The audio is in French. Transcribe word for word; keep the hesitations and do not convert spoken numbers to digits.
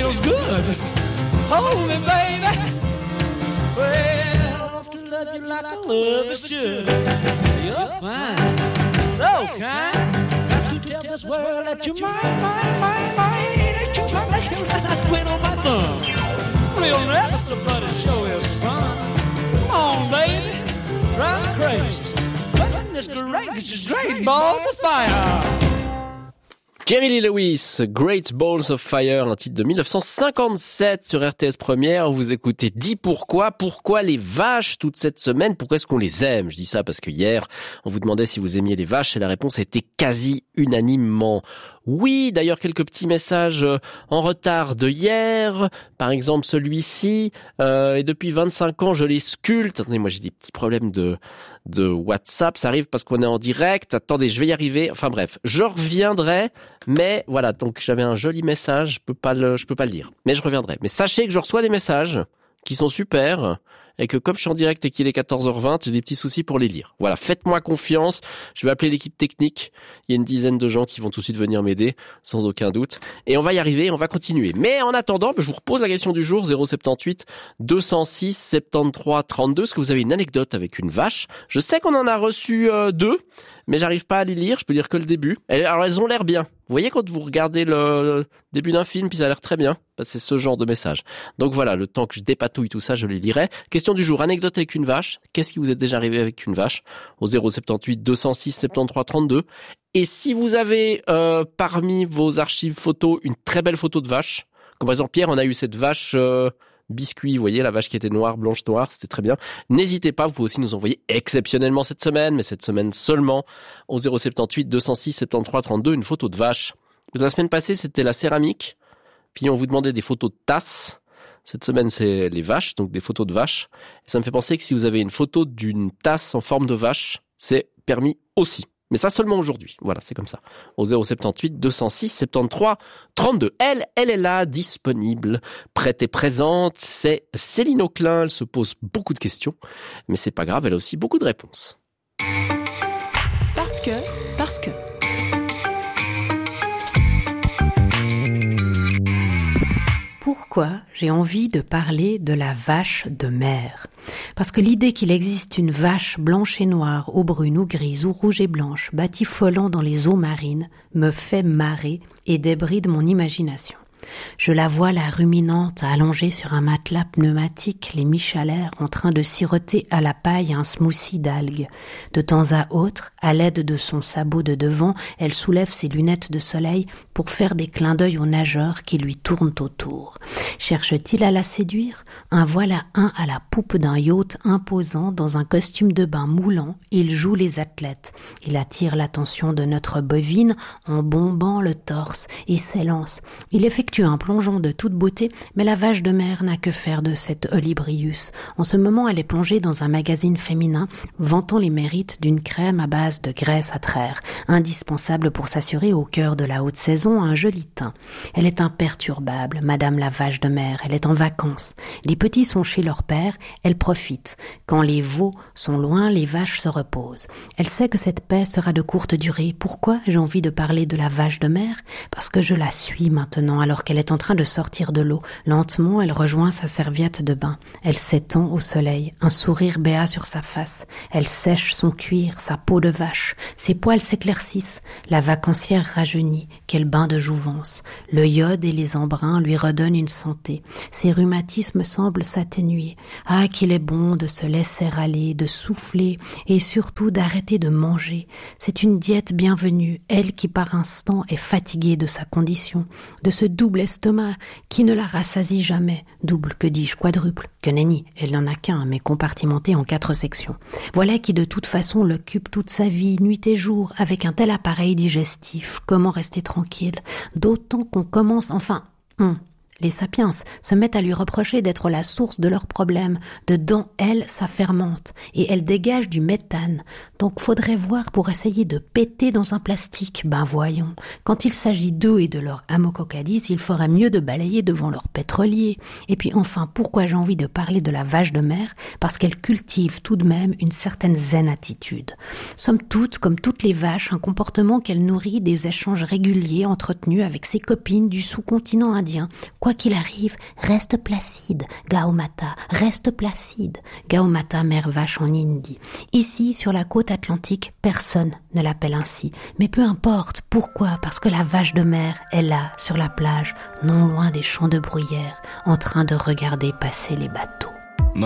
feels good. Hold me, baby. Well, to love you like I love is should. You're fine, so kind. Got to tell this world that you're mine, mine, mine, mine. That you're mine, like you like I quit on my thumb. Real nervous, but it sure is fun. Come on, baby, drive me crazy. Goodness gracious, great balls of fire. Jerry Lee Lewis, Great Balls of Fire, un titre de dix-neuf cent cinquante-sept sur R T S Première. Vous écoutez Dis pourquoi, pourquoi les vaches toute cette semaine, pourquoi est-ce qu'on les aime? Je dis ça parce que hier, on vous demandait si vous aimiez les vaches et la réponse a été quasi unanimement oui. D'ailleurs, quelques petits messages en retard de hier. Par exemple, celui-ci, euh, et depuis vingt-cinq ans, je les sculpte. Attendez, moi j'ai des petits problèmes de de WhatsApp, ça arrive parce qu'on est en direct. Attendez, je vais y arriver. Enfin bref, je reviendrai, mais voilà, donc j'avais un joli message, je peux pas le je peux pas le lire. Mais je reviendrai. Mais sachez que je reçois des messages qui sont super et que comme je suis en direct et qu'il est quatorze heures vingt, j'ai des petits soucis pour les lire. Voilà, faites-moi confiance. Je vais appeler l'équipe technique. Il y a une dizaine de gens qui vont tout de suite venir m'aider, sans aucun doute. Et on va y arriver, on va continuer. Mais en attendant, je vous repose la question du jour, zéro sept huit deux zéro six soixante-treize trente-deux. Est-ce que vous avez une anecdote avec une vache? Je sais qu'on en a reçu euh, deux, mais j'arrive pas à les lire, je peux lire que le début. Alors elles ont l'air bien. Vous voyez quand vous regardez le début d'un film, puis ça a l'air très bien. C'est ce genre de message. Donc voilà, le temps que je dépatouille tout ça, je les lirai. Question du jour, anecdote avec une vache. Qu'est-ce qui vous est déjà arrivé avec une vache? Au zéro sept huit deux zéro six soixante-treize trente-deux. Et si vous avez euh, parmi vos archives photos une très belle photo de vache, comme par exemple Pierre, on a eu cette vache euh, biscuit, vous voyez, la vache qui était noire, blanche, noire, c'était très bien. N'hésitez pas, vous pouvez aussi nous envoyer exceptionnellement cette semaine, mais cette semaine seulement, au zéro sept huit deux zéro six soixante-treize trente-deux, une photo de vache. La semaine passée, c'était la céramique. Puis on vous demandait des photos de tasses. Cette semaine, c'est les vaches, donc des photos de vaches. Et ça me fait penser que si vous avez une photo d'une tasse en forme de vache, c'est permis aussi. Mais ça seulement aujourd'hui. Voilà, c'est comme ça. Au zéro sept huit deux zéro six soixante-treize trente-deux. Elle, elle est là, disponible, prête et présente. C'est Céline Auclin. Elle se pose beaucoup de questions. Mais c'est pas grave, elle a aussi beaucoup de réponses. Parce que, parce que... Pourquoi j'ai envie de parler de la vache de mer? Parce que l'idée qu'il existe une vache blanche et noire, ou brune, ou grise, ou rouge et blanche, batifolant dans les eaux marines, me fait marrer et débride mon imagination. Je la vois, la ruminante, allongée sur un matelas pneumatique, les michalaires, en train de siroter à la paille un smoothie d'algues. De temps à autre, à l'aide de son sabot de devant, elle soulève ses lunettes de soleil pour faire des clins d'œil aux nageurs qui lui tournent autour. Cherche-t-il à la séduire? Un voilà un à la poupe d'un yacht imposant, dans un costume de bain moulant, il joue les athlètes. Il attire l'attention de notre bovine en bombant le torse et s'élance. Il effectue un plongeon de toute beauté, mais la vache de mer n'a que faire de cette Olybrius. En ce moment, elle est plongée dans un magazine féminin, vantant les mérites d'une crème à base de graisse à traire, indispensable pour s'assurer au cœur de la haute saison un joli teint. Elle est imperturbable, Madame la vache de mer, elle est en vacances. Les petits sont chez leur père, elle profite. Quand les veaux sont loin, les vaches se reposent. Elle sait que cette paix sera de courte durée. Pourquoi j'ai envie de parler de la vache de mer? Parce que je la suis maintenant, alors qu'elle est en train de sortir de l'eau. Lentement, elle rejoint sa serviette de bain. Elle s'étend au soleil, un sourire béat sur sa face. Elle sèche son cuir, sa peau de vache. Ses poils s'éclaircissent. La vacancière rajeunit. Quel bain de jouvence. Le iode et les embruns lui redonnent une santé. Ses rhumatismes semblent s'atténuer. Ah, qu'il est bon de se laisser aller, de souffler et surtout d'arrêter de manger. C'est une diète bienvenue, elle qui par instant est fatiguée de sa condition, de ce double estomac qui ne la rassasie jamais. Double, que dis-je, quadruple, que nenni, elle n'en a qu'un, mais compartimenté en quatre sections. Voilà qui de toute façon l'occupe toute sa vie, nuit et jour, avec un tel appareil digestif. Comment rester tranquille? D'autant qu'on commence, enfin, hum, les sapiens se mettent à lui reprocher d'être la source de leurs problèmes. Dedans, elle, ça fermente, et elle dégage du méthane. Donc faudrait voir pour essayer de péter dans un plastique. Ben voyons, quand il s'agit d'eux et de leur amococadis, il ferait mieux de balayer devant leur pétrolier. Et puis enfin, pourquoi j'ai envie de parler de la vache de mer? Parce qu'elle cultive tout de même une certaine zen attitude. Somme toute, comme toutes les vaches, un comportement qu'elle nourrit des échanges réguliers entretenus avec ses copines du sous-continent indien, Quoi qu'il arrive, reste placide, Gaumata, reste placide. Gaumata, mère vache en hindi. Ici, sur la côte atlantique, personne ne l'appelle ainsi. Mais peu importe, pourquoi? Parce que la vache de mer est là, sur la plage, non loin des champs de bruyère, en train de regarder passer les bateaux.